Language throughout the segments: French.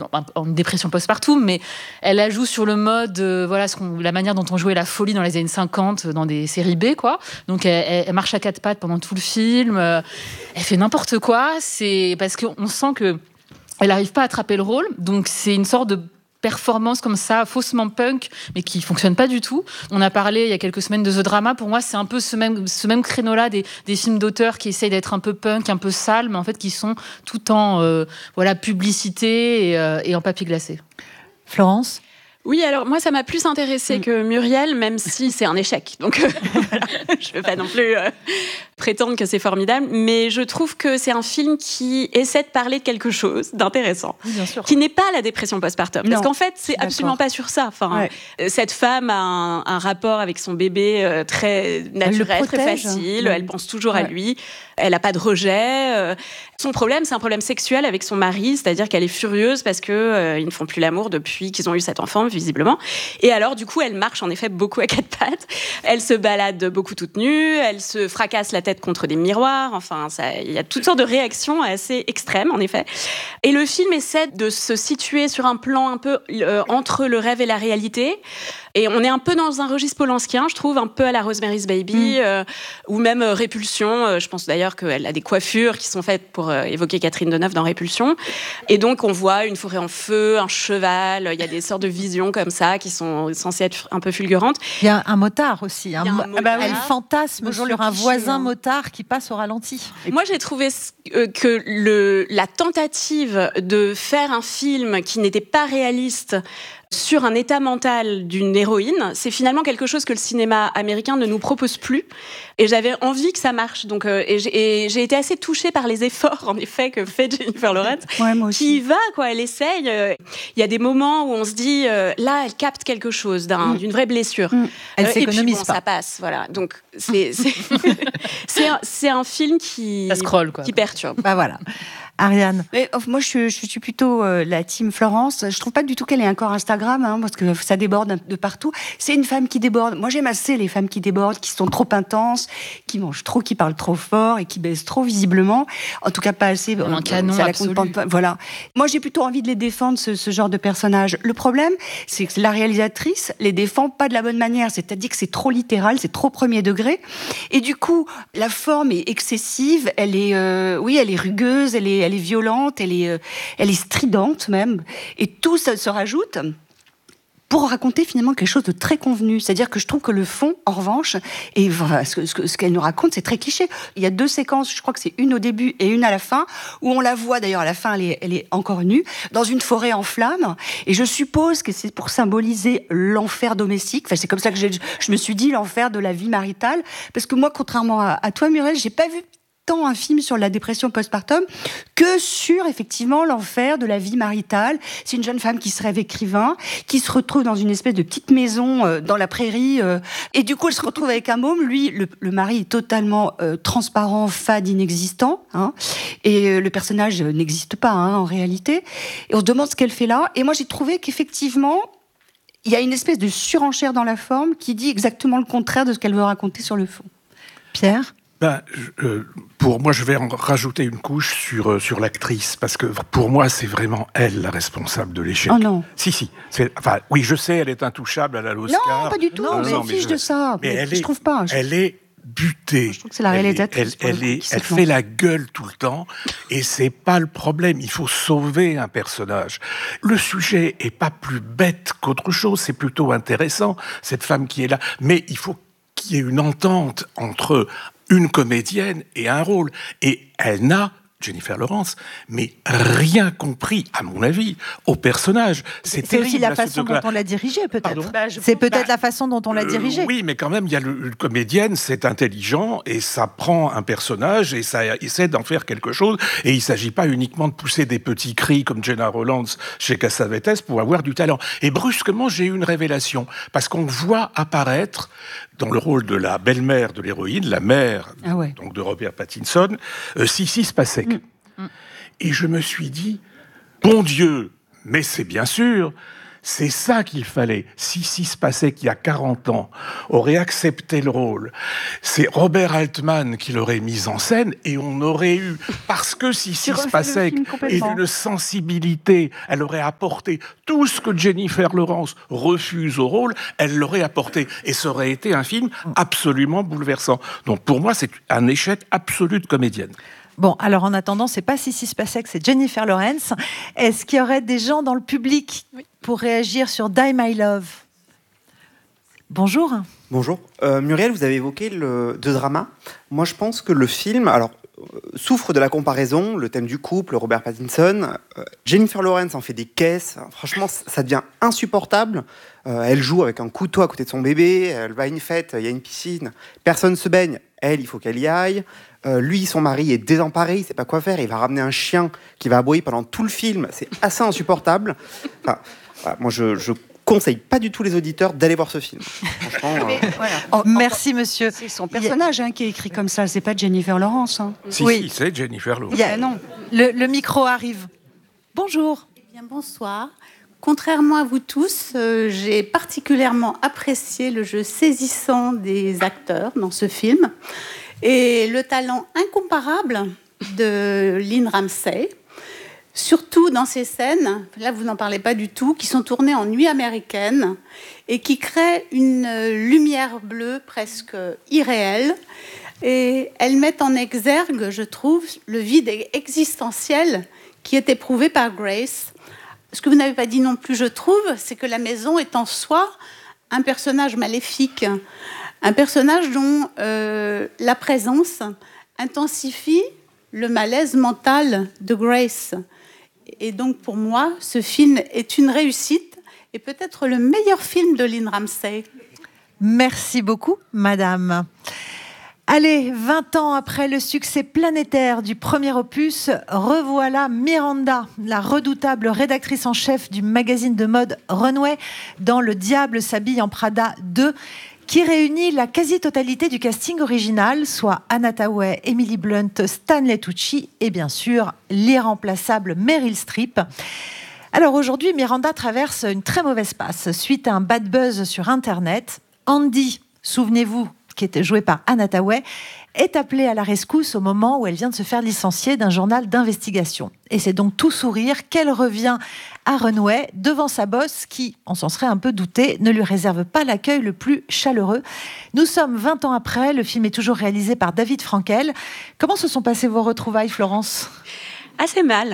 en dépression postpartum, mais elle la joue sur le mode, la manière dont on jouait la folie dans les années 50 dans des séries B, quoi. Donc elle marche à quatre pattes pendant tout le film, elle fait n'importe quoi. C'est parce qu'on sent que elle n'arrive pas à attraper le rôle, donc c'est une sorte de performance comme ça, faussement punk, mais qui fonctionne pas du tout. On a parlé il y a quelques semaines de The Drama. Pour moi, c'est un peu ce même créneau-là des films d'auteurs qui essayent d'être un peu punk, un peu sales, mais en fait qui sont tout en publicité et en papier glacé. Florence ? Oui, alors moi, ça m'a plus intéressée que Muriel, même si c'est un échec. Donc, voilà, je ne veux pas non plus prétendre que c'est formidable, mais je trouve que c'est un film qui essaie de parler de quelque chose d'intéressant, bien sûr, qui n'est pas la dépression postpartum. Parce qu'en fait, c'est absolument pas sur ça. Enfin, cette femme a un rapport avec son bébé très naturel, très facile. Elle pense toujours à lui. Elle n'a pas de rejet. Son problème, c'est un problème sexuel avec son mari, c'est-à-dire qu'elle est furieuse parce qu'ils ne font plus l'amour depuis qu'ils ont eu cet enfant, visiblement. Et alors, du coup, elle marche en effet beaucoup à quatre pattes. Elle se balade beaucoup toute nue. Elle se fracasse la tête contre des miroirs. Enfin, il y a toutes sortes de réactions assez extrêmes, en effet. Et le film essaie de se situer sur un plan un peu entre le rêve et la réalité. Et on est un peu dans un registre polanskien, je trouve, un peu à la Rosemary's Baby, ou même Répulsion. Je pense d'ailleurs qu'elle a des coiffures qui sont faites pour évoquer Catherine Deneuve dans Répulsion. Et donc, on voit une forêt en feu, un cheval, il y a des sortes de visions comme ça qui sont censées être un peu fulgurantes. Il y a un motard aussi. Elle fantasme Bonjour, sur un voisin motard qui passe au ralenti. Moi, j'ai trouvé que la tentative de faire un film qui n'était pas réaliste sur un état mental d'une héroïne, c'est finalement quelque chose que le cinéma américain ne nous propose plus. Et j'avais envie que ça marche. Donc, j'ai été assez touchée par les efforts, en effet, que fait Jennifer Lawrence. Ouais, moi aussi. Qui y va, quoi. Elle essaye. Il y a des moments où on se dit, là, elle capte quelque chose d'une vraie blessure. Elle s'économise et puis, pas. Ça passe, voilà. Donc, c'est un film qui perturbe. Bah voilà. Ariane. Mais, moi, je suis plutôt la team Florence. Je trouve pas du tout qu'elle ait un corps Instagram, parce que ça déborde de partout. C'est une femme qui déborde. Moi, j'aime assez les femmes qui débordent, qui sont trop intenses, qui mangent trop, qui parlent trop fort et qui baissent trop visiblement. En tout cas, pas assez. Un canon absolu. Voilà. Moi, j'ai plutôt envie de les défendre, ce genre de personnages. Le problème, c'est que la réalisatrice les défend pas de la bonne manière. C'est-à-dire que c'est trop littéral, c'est trop premier degré. Et du coup, la forme est excessive. Elle est rugueuse, elle est violente, elle est stridente même. Et tout ça se rajoute pour raconter finalement quelque chose de très convenu. C'est-à-dire que je trouve que le fond, en revanche, et voilà, ce qu'elle nous raconte, c'est très cliché. Il y a deux séquences, je crois que c'est une au début et une à la fin, où on la voit, d'ailleurs à la fin, elle est encore nue, dans une forêt en flammes. Et je suppose que c'est pour symboliser l'enfer domestique. Enfin, c'est comme ça que je me suis dit, l'enfer de la vie maritale. Parce que moi, contrairement à toi, Muriel, j'ai pas vu tant un film sur la dépression postpartum que sur, effectivement, l'enfer de la vie maritale. C'est une jeune femme qui se rêve écrivain, qui se retrouve dans une espèce de petite maison dans la prairie, et du coup, elle se retrouve avec un môme. Lui, le mari est totalement transparent, fade, inexistant, et le personnage n'existe pas, en réalité. Et on se demande ce qu'elle fait là. Et moi, j'ai trouvé qu'effectivement, il y a une espèce de surenchère dans la forme qui dit exactement le contraire de ce qu'elle veut raconter sur le fond. Pierre ? Pour moi, je vais en rajouter une couche sur l'actrice, parce que pour moi, c'est vraiment elle la responsable de l'échec. Oh non. Si. Oui, je sais, elle est intouchable, elle a l'Oscar. Non, pas du tout. Non, mais fiche de ça. Mais je trouve pas. Elle est butée. Je trouve que c'est la réalisatrice. Elle fait la gueule tout le temps, et c'est pas le problème. Il faut sauver un personnage. Le sujet est pas plus bête qu'autre chose, c'est plutôt intéressant, cette femme qui est là. Mais il faut qu'il y ait une entente entre une comédienne et un rôle. Et elle n'a, Jennifer Lawrence, mais rien compris, à mon avis, au personnage. C'est aussi la façon dont on l'a dirigé, peut-être. C'est peut-être la façon dont on l'a dirigé. Oui, mais quand même, il y a une comédienne, c'est intelligent, et ça prend un personnage, et ça essaie d'en faire quelque chose, et il ne s'agit pas uniquement de pousser des petits cris comme Jenna Rollins chez Cassavetes pour avoir du talent. Et brusquement, j'ai eu une révélation, parce qu'on voit apparaître, dans le rôle de la belle-mère de l'héroïne, la mère donc de Robert Pattinson, Sissy Spacek. Et je me suis dit, bon Dieu, mais c'est bien sûr, C'est ça qu'il fallait. Si Spacek, il y a 40 ans, aurait accepté le rôle, c'est Robert Altman qui l'aurait mise en scène et on aurait eu... Parce que Sissi Spacek est d'une sensibilité, elle aurait apporté tout ce que Jennifer Lawrence refuse au rôle, elle l'aurait apporté. Et ça aurait été un film absolument bouleversant. Donc pour moi, c'est un échec absolu de comédienne. Bon, alors en attendant, c'est pas Sissi Spacek, c'est Jennifer Lawrence. Est-ce qu'il y aurait des gens dans le public pour réagir sur Die My Love ? Bonjour. Bonjour. Muriel, vous avez évoqué le drama. Moi, je pense que le film souffre de la comparaison, le thème du couple, Robert Pattinson. Jennifer Lawrence en fait des caisses. Franchement, ça devient insupportable. Elle joue avec un couteau à côté de son bébé. Elle va à une fête, il y a une piscine. Personne se baigne. Elle, il faut qu'elle y aille. Lui, son mari, est désemparé, il ne sait pas quoi faire. Il va ramener un chien qui va aboyer pendant tout le film. C'est assez insupportable. Enfin, moi, je conseille pas du tout les auditeurs d'aller voir ce film. Franchement, merci, monsieur. C'est son personnage qui est écrit comme ça. C'est pas Jennifer Lawrence. Si, c'est Jennifer Lawrence. Non. Le micro arrive. Bonjour. Eh bien, bonsoir. Contrairement à vous tous, j'ai particulièrement apprécié le jeu saisissant des acteurs dans ce film et le talent incomparable de Lynn Ramsay, surtout dans ces scènes, là vous n'en parlez pas du tout, qui sont tournées en nuit américaine et qui créent une lumière bleue presque irréelle. Et elles mettent en exergue, je trouve, le vide existentiel qui est éprouvé par Grace. Ce que vous n'avez pas dit non plus, je trouve, c'est que la maison est en soi un personnage maléfique, un personnage dont la présence intensifie le malaise mental de Grace. Et donc, pour moi, ce film est une réussite et peut-être le meilleur film de Lynn Ramsay. Merci beaucoup, madame. Allez, 20 ans après le succès planétaire du premier opus, revoilà Miranda, la redoutable rédactrice en chef du magazine de mode Runway, dans Le Diable s'habille en Prada 2, qui réunit la quasi-totalité du casting original, soit Anna Thaouet, Emily Blunt, Stanley Tucci et bien sûr l'irremplaçable Meryl Streep. Alors aujourd'hui, Miranda traverse une très mauvaise passe suite à un bad buzz sur Internet. Andy, souvenez-vous, qui était jouée par Anna Thaouet, est appelée à la rescousse au moment où elle vient de se faire licencier d'un journal d'investigation. Et c'est donc tout sourire qu'elle revient à Runway devant sa boss qui, on s'en serait un peu douté, ne lui réserve pas l'accueil le plus chaleureux. Nous sommes 20 ans après, le film est toujours réalisé par David Frankel. Comment se sont passées vos retrouvailles, Florence ? Assez mal.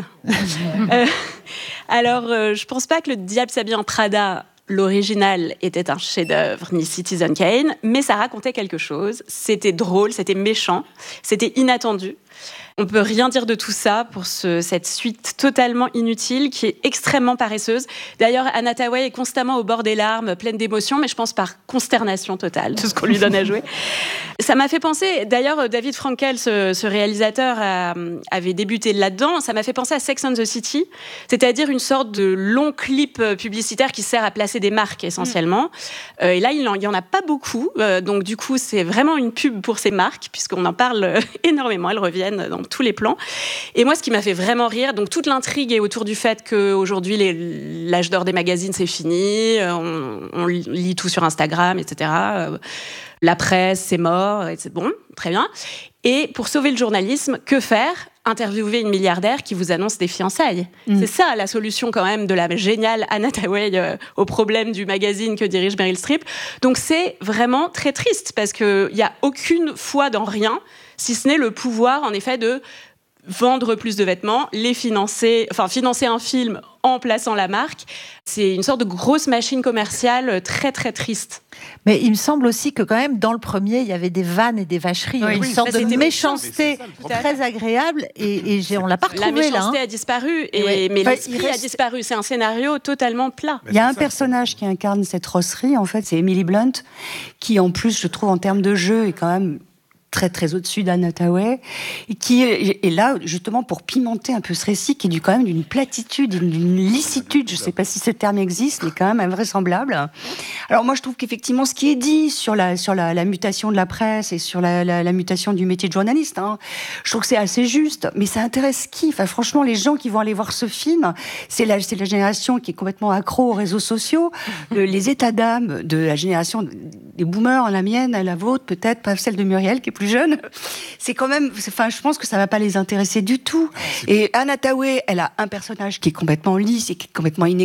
Alors, je pense pas que Le Diable s'habille en Prada, l'original, était un chef-d'œuvre, ni Citizen Kane, mais ça racontait quelque chose. C'était drôle, c'était méchant, c'était inattendu. On peut rien dire de tout ça pour cette suite totalement inutile qui est extrêmement paresseuse. D'ailleurs, Anna Thaouet est constamment au bord des larmes, pleine d'émotions, mais je pense par consternation totale de ce qu'on lui donne à jouer. Ça m'a fait penser, d'ailleurs, David Frankel, ce réalisateur, avait débuté là-dedans. Ça m'a fait penser à Sex and the City, c'est-à-dire une sorte de long clip publicitaire qui sert à placer des marques essentiellement. Et là, il y en a pas beaucoup, donc du coup, c'est vraiment une pub pour ces marques, puisqu'on en parle énormément. Elles reviennent dans tous les plans. Et moi, ce qui m'a fait vraiment rire, donc toute l'intrigue est autour du fait qu'aujourd'hui, l'âge d'or des magazines, c'est fini, on lit tout sur Instagram, etc. La presse, c'est mort, et c'est bon, très bien. Et pour sauver le journalisme, que faire ? Interviewer une milliardaire qui vous annonce des fiançailles. C'est ça la solution quand même de la géniale Anna Thaouet au problème du magazine que dirige Meryl Streep. Donc c'est vraiment très triste parce qu'il n'y a aucune foi dans rien, si ce n'est le pouvoir en effet de vendre plus de vêtements, financer un film en plaçant la marque. C'est une sorte de grosse machine commerciale très très triste. Mais il me semble aussi que quand même dans le premier il y a des vannes et des vacheries, une sorte de méchanceté très agréable et on l'a pas retrouvé là. La méchanceté a disparu, mais l'esprit a disparu. C'est un scénario totalement plat. Il y a un personnage qui incarne cette rosserie, en fait, c'est Emily Blunt, qui en plus, je trouve en termes de jeu est quand même très très au-dessus d'Anne Hathaway, et qui est là justement pour pimenter un peu ce récit qui est quand même d'une platitude, d'une licitude, je ne sais pas si ce terme existe, mais quand même invraisemblable. Alors moi je trouve qu'effectivement ce qui est dit sur la mutation de la presse et sur la mutation du métier de journaliste, je trouve que c'est assez juste, mais ça intéresse qui ? Enfin franchement, les gens qui vont aller voir ce film, c'est la génération qui est complètement accro aux réseaux sociaux, les états d'âme de la génération des boomers, la mienne, la vôtre, peut-être, pas celle de Muriel qui est plus jeune. C'est quand même, je pense que ça va pas les intéresser du tout. Et Anne Hathaway, elle a un personnage qui est complètement lisse et qui est complètement